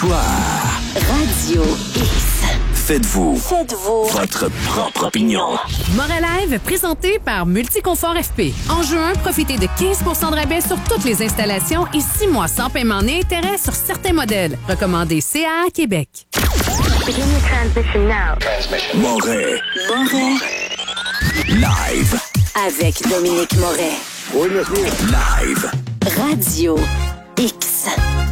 choix. Radio X. Faites-vous votre propre opinion. Moralive, présenté par Multiconfort FP. En juin, profitez de 15 % de rabais sur toutes les installations et 6 mois sans paiement ni intérêt sur certains modèles. Recommandé CAA Québec. Moret. Live. Avec Dominique Moret. Oui, monsieur. Live. Radio X.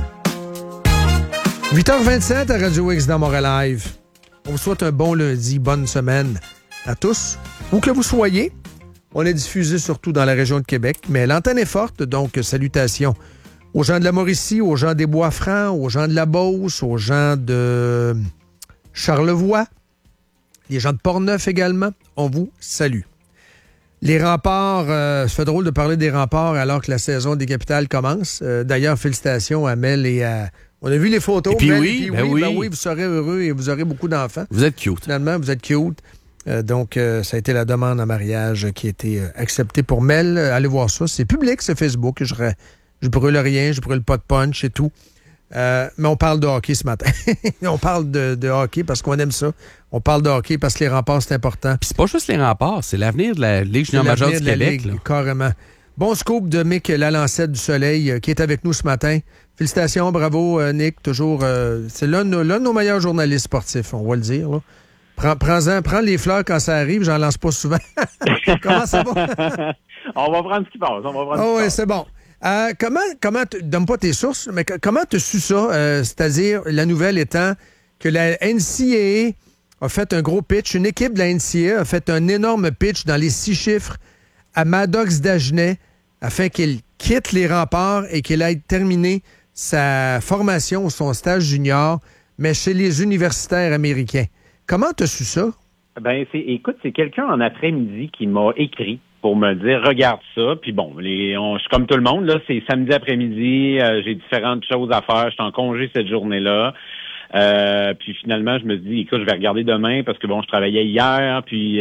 8h27 à Radio X dans Montréal Live. On vous souhaite un bon lundi, bonne semaine à tous. Où que vous soyez, on est diffusé surtout dans la région de Québec, mais l'antenne est forte, donc salutations aux gens de la Mauricie, aux gens des Bois-Francs, aux gens de la Beauce, aux gens de Charlevoix, les gens de Portneuf également. On vous salue. Les remparts, ça fait drôle de parler des remparts alors que la saison des capitales commence. D'ailleurs, félicitations à Mel et à... On a vu les photos. Et puis Mel, oui, oui, vous serez heureux et vous aurez beaucoup d'enfants. Vous êtes cute. Finalement, vous êtes cute. Donc, ça a été la demande en mariage qui a été acceptée pour Mel. Allez voir ça. C'est public, c'est Facebook. Je brûle rien, je brûle pas de punch et tout. Mais on parle de hockey ce matin. On parle de hockey parce qu'on aime ça. On parle de hockey parce que les remparts, c'est important. Puis c'est pas juste les remparts, c'est l'avenir de la Ligue junior majeure du Québec. Ligue, carrément. Bon scoop de Mick Lalancette du Soleil qui est avec nous ce matin. Félicitations, bravo Nick, toujours. C'est l'un de nos meilleurs journalistes sportifs, on va le dire. Là. Prends les fleurs quand ça arrive, j'en lance pas souvent. Comment ça va? On va prendre ce qui passe. Oui, c'est bon. Comment donne pas tes sources, mais comment tu as su ça? C'est-à-dire, la nouvelle étant que la NCAA a fait un gros pitch, une équipe de la NCAA a fait un énorme pitch dans les 6 chiffres à Maddox Dagenet afin qu'il quitte les remparts et qu'il aille terminer sa formation, son stage junior, mais chez les universitaires américains. Comment tu as su ça? Écoute, c'est quelqu'un en après-midi qui m'a écrit pour me dire, regarde ça, puis bon, je suis comme tout le monde, là, c'est samedi après-midi, j'ai différentes choses à faire, je suis en congé cette journée-là, puis finalement, je me dis, écoute, je vais regarder demain, parce que bon, je travaillais hier, puis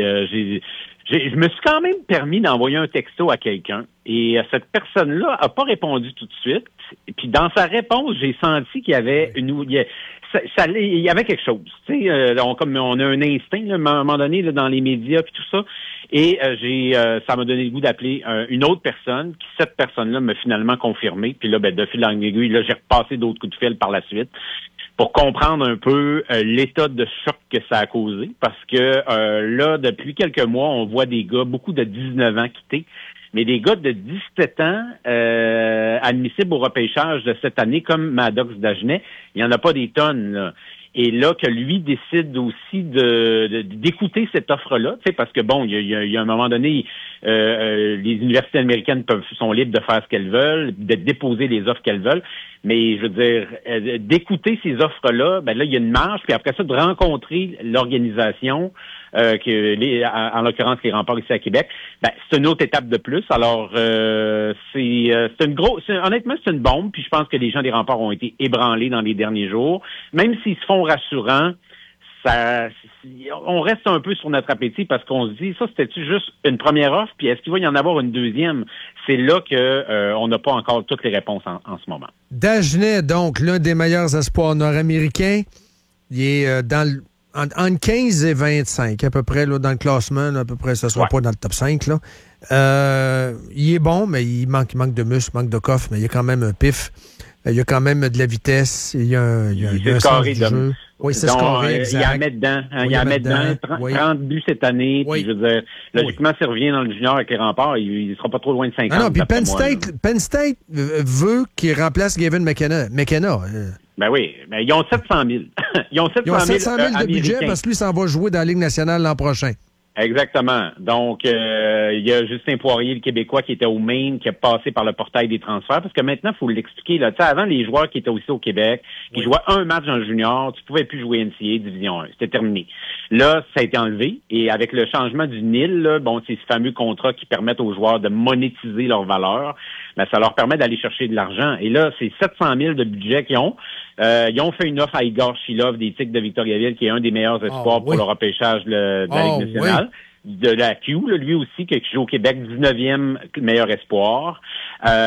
je me suis quand même permis d'envoyer un texto à quelqu'un, et cette personne-là a pas répondu tout de suite, et puis dans sa réponse, j'ai senti qu'il y avait il y avait quelque chose, tu sais, on a un instinct là, à un moment donné là, dans les médias puis tout ça, et ça m'a donné le goût d'appeler une autre personne, qui cette personne-là m'a finalement confirmé, puis là, de fil en aiguille, là, j'ai repassé d'autres coups de fil par la suite pour comprendre un peu l'état de choc que ça a causé, parce que là, depuis quelques mois, on voit des gars, beaucoup de 19 ans quitter. Mais des gars de 17 ans admissibles au repêchage de cette année, comme Maddox Dagenet, il n'y en a pas des tonnes, là. Et là, que lui décide aussi d'écouter cette offre-là, tu sais, parce que bon, il y a un moment donné, les universités américaines sont libres de faire ce qu'elles veulent, de déposer les offres qu'elles veulent, mais je veux dire, d'écouter ces offres-là, là, il y a une marge, puis après ça, de rencontrer l'organisation, en l'occurrence les remparts ici à Québec, c'est une autre étape de plus. Alors honnêtement, c'est une bombe, puis je pense que les gens des remparts ont été ébranlés dans les derniers jours. Même s'ils se font rassurants, on reste un peu sur notre appétit parce qu'on se dit, ça, c'était-tu juste une première offre, puis est-ce qu'il va y en avoir une deuxième? C'est là que on n'a pas encore toutes les réponses en ce moment. Dagenet, donc, l'un des meilleurs espoirs nord-américains, il est entre 15 et 25, à peu près, là, dans le classement, là, à peu près, ça ne sera pas dans le top 5, là. Il est bon, mais il manque de muscle, manque de coffre, mais il y a quand même un pif. Il y a quand même de la vitesse, il y a un sens du jeu. Oui, c'est scoré, exact. Il y a à mettre dedans. Il y a à mettre dedans. 30 buts cette année. Oui. Puis, je veux dire, logiquement, s'il revient dans le junior avec les remparts, il sera pas trop loin de 50. Non, puis Penn State veut qu'il remplace Gavin McKenna. Ben oui, mais ils ont 700 000. Ils ont 700 000 de budget parce que lui s'en va jouer dans la Ligue nationale l'an prochain. Exactement. Donc, il y a Justin Poirier, le Québécois, qui était au Maine, qui a passé par le portail des transferts. Parce que maintenant, il faut l'expliquer. Là. Tu sais, avant, les joueurs qui étaient aussi au Québec, qui jouaient un match dans le junior, tu pouvais plus jouer NCAA Division 1. C'était terminé. Là, ça a été enlevé. Et avec le changement du NIL, là, c'est ce fameux contrat qui permettent aux joueurs de monétiser leur valeur. Ça leur permet d'aller chercher de l'argent. Et là, c'est 700 000 de budget qu'ils ont. Ils ont fait une offre à Igor Shilov des Tigres de Victoriaville, qui est un des meilleurs espoirs pour le repêchage de la Ligue nationale. De la Q, lui aussi, qui joue au Québec, 19e meilleur espoir.